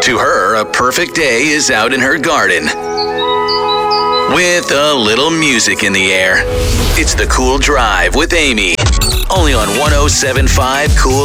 To her, a perfect day is out in her garden with a little music in the air. It's The Cool Drive with Amy, only on 107.5 Cool